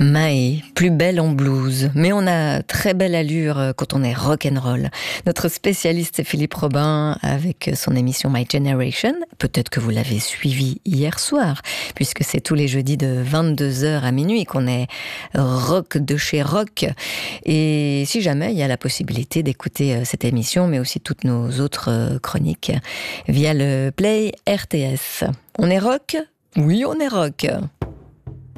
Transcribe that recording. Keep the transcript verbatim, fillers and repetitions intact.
Mae, plus belle en blues, mais on a très belle allure quand on est rock'n'roll. Notre spécialiste c'est Philippe Robin avec son émission My Generation. Peut-être que vous l'avez suivi hier soir, puisque c'est tous les jeudis de vingt-deux heures à minuit qu'on est rock de chez rock. Et si jamais il y a la possibilité d'écouter cette émission, mais aussi toutes nos autres chroniques via le Play R T S. On est rock ? Oui, on est rock.